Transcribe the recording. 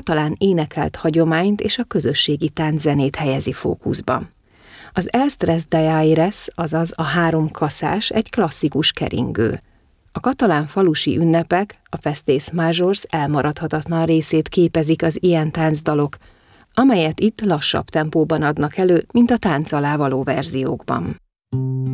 katalán énekelt hagyományt és a közösségi tánczenét helyezi fókuszba. Az Els Tres d'Aires, azaz a 3 kaszás egy klasszikus keringő. A katalán falusi ünnepek, a Festes Majors elmaradhatatlan részét képezik az ilyen táncdalok, amelyet itt lassabb tempóban adnak elő, mint a tánc alá való verziókban.